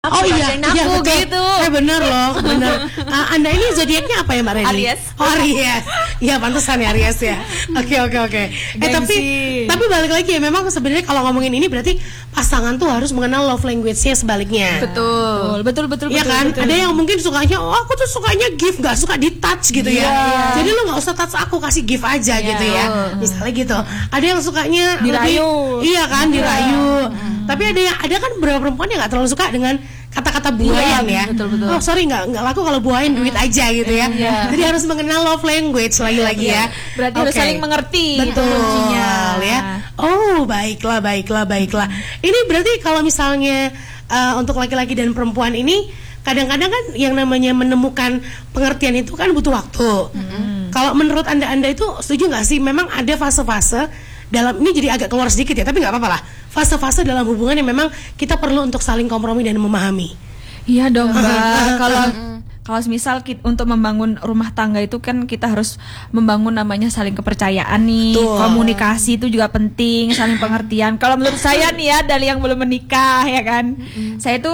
Oh iya, aku gitu. Bener loh, bener. Anda ini zodiaknya apa ya Mbak Reni? Aries. Oh Aries. Iya pantesan ya Aries ya. Oke. Tapi balik lagi ya, memang sebenarnya kalau ngomongin ini berarti pasangan tuh harus mengenal love language-nya sebaliknya. Betul. Iya kan? Betul. Ada yang mungkin sukanya, aku tuh sukanya gift, nggak suka di touch gitu ya. Jadi lu nggak usah touch aku, kasih gift aja gitu ya. Misalnya gitu. Ada yang sukanya dirayu. Iya kan, dirayu. Tapi ada kan beberapa perempuan yang nggak terlalu suka dengan kata-kata buayan ya. Betul. Oh sorry, nggak laku kalau buayan, duit aja gitu ya. Jadi harus mengenal love language lagi ya. Berarti harus saling mengerti. Betul ya. Oh baiklah. Ini berarti kalau misalnya untuk laki-laki dan perempuan ini kadang-kadang kan yang namanya menemukan pengertian itu kan butuh waktu. Kalau menurut anda itu setuju nggak sih? Memang ada fase-fase dalam ini, jadi agak keluar sedikit ya, tapi nggak apa-apa lah. Fase-fase dalam hubungan yang memang kita perlu untuk saling kompromi dan memahami. Iya dong Mbak. Kalau misal untuk membangun rumah tangga itu kan kita harus membangun namanya saling kepercayaan nih. Komunikasi itu juga penting, saling pengertian. Kalau menurut saya nih ya, dari yang belum menikah ya kan, saya itu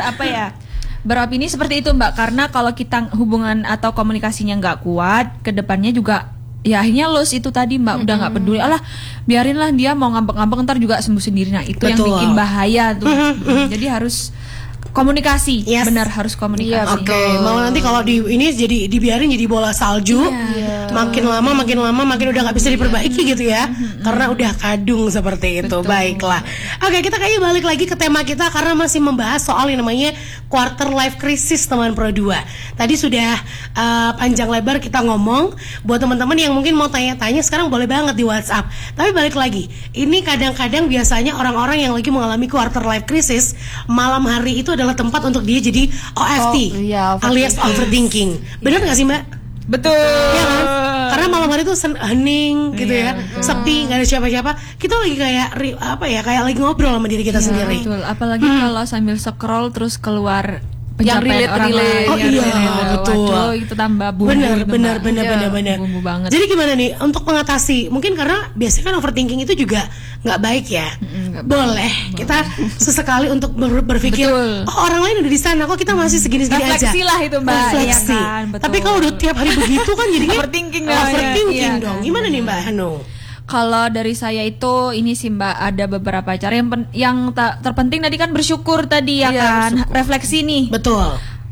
beropini seperti itu Mbak. Karena kalau kita hubungan atau komunikasinya nggak kuat, kedepannya juga ya akhirnya los itu tadi Mbak. Udah nggak peduli, alah biarinlah dia mau ngambek-ngambek ntar juga sembuh sendiri. Nah itu yang bikin bahaya tuh. Jadi harus komunikasi, benar harus komunikasi. Mau nanti kalau ini jadi dibiarin jadi bola salju, makin lama makin udah nggak bisa diperbaiki gitu ya, karena udah kadung seperti itu. Baiklah. Oke, kita kayaknya balik lagi ke tema kita karena masih membahas soal yang namanya quarter life crisis teman Pro 2. Tadi sudah panjang lebar kita ngomong. Buat teman-teman yang mungkin mau tanya-tanya sekarang boleh banget di WhatsApp. Tapi balik lagi, ini kadang-kadang biasanya orang-orang yang lagi mengalami quarter life crisis, malam hari itu adalah tempat untuk dia jadi OFT, alias overthinking. Benar nggak sih Mbak? Betul. Ya kan? Karena malam hari itu hening gitu ya, sepi, nggak ada siapa-siapa. Kita lagi kayak lagi ngobrol sama diri kita sendiri. Betul. Apalagi kalau sambil scroll terus keluar pencapaian orang lain. Oh iya, betul. Waduh, itu tambah bumbu. Benar. Bumbu banget. Jadi gimana nih untuk mengatasi? Mungkin karena biasanya kan overthinking itu juga nggak baik ya. Boleh kita sesekali untuk berpikir, orang lain udah di sana, kok kita masih segini-segini aja. Refleksi lah itu Mbak. Refleksi. Ya kan? Tapi kalau udah tiap hari begitu kan jadinya overthinking dong. Gimana nih Mbak Hanu? Kalau dari saya itu ini sih Mbak, ada beberapa cara yang terpenting tadi kan bersyukur tadi ya kan, bersyukur. Refleksi nih. Betul.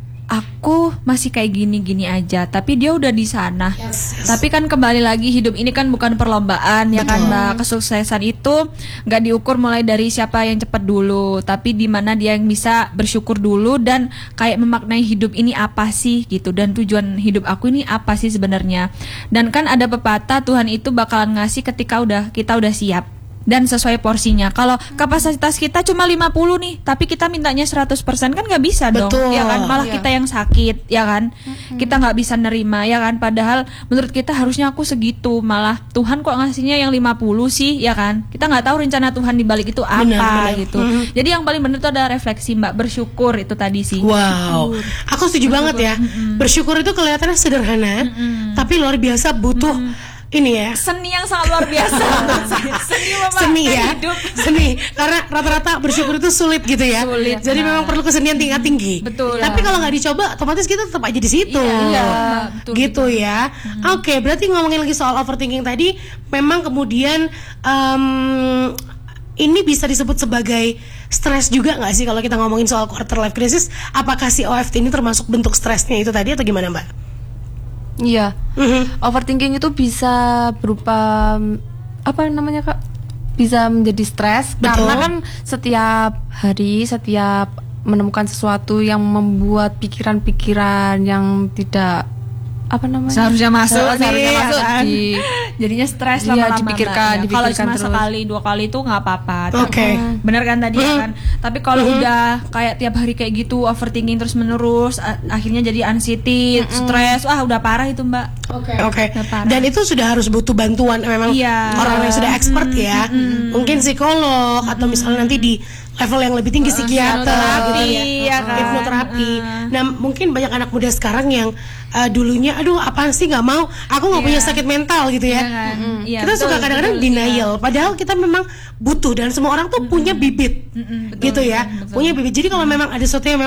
Aku masih kayak gini-gini aja, tapi dia udah di sana. Tapi kan kembali lagi, hidup ini kan bukan perlombaan. Betul. Ya kan Mbak, kesuksesan itu nggak diukur mulai dari siapa yang cepat dulu, tapi di mana dia yang bisa bersyukur dulu dan kayak memaknai hidup ini apa sih gitu, dan tujuan hidup aku ini apa sih sebenarnya. Dan kan ada pepatah, Tuhan itu bakalan ngasih ketika kita udah siap dan sesuai porsinya. Kalau kapasitas kita cuma 50 nih, tapi kita mintanya 100% kan nggak bisa dong. Ya kan, malah kita yang sakit, ya kan. Kita nggak bisa nerima, ya kan. Padahal menurut kita harusnya aku segitu, malah Tuhan kok ngasihnya yang 50 sih, ya kan. Kita nggak tahu rencana Tuhan di balik itu apa. Benar. Gitu. Jadi yang paling benar itu adalah refleksi Mbak, bersyukur itu tadi sih. Wow, aku setuju banget ya. Bersyukur itu kelihatannya sederhana, tapi luar biasa butuh ini ya, seni yang sangat luar biasa. Seni ya hidup. Seni, karena rata-rata bersyukur itu sulit gitu ya. Jadi memang perlu kesenian tingkat tinggi. Betul. Tapi kalau nggak dicoba, otomatis kita tetap aja di situ. Betul, gitu ya. Oke, berarti ngomongin lagi soal overthinking tadi, memang kemudian ini bisa disebut sebagai stres juga nggak sih kalau kita ngomongin soal quarter life crisis? Apakah si OFT ini termasuk bentuk stresnya itu tadi atau gimana Mbak? Iya, overthinking itu bisa berupa apa namanya Kak? Bisa menjadi stres. Karena kan setiap hari, setiap menemukan sesuatu yang membuat pikiran-pikiran yang tidak seharusnya masuk jadinya stres lama-lama. Dipikirkan kalau cuma terus. sekali 2 kali itu nggak apa-apa. Bener kan tadi kan. Tapi kalau udah kayak tiap hari kayak gitu overthinking terus menerus, akhirnya jadi anxiety, stres, udah parah itu Mbak. Oke. Dan itu sudah harus butuh bantuan memang orang yang sudah expert ya. Mungkin psikolog atau misalnya nanti di level yang lebih tinggi psikiater gitu ya. ya kan. Hipnoterapi. Nah, mungkin banyak anak muda sekarang yang dulunya aduh apaan sih nggak mau, aku nggak punya sakit mental gitu ya. Iya kan? Iya, Kita betul, suka kadang-kadang betul, denial, padahal kita memang butuh dan semua orang tuh punya bibit, gitu ya, punya bibit. Jadi kalau memang ada sesuatu yang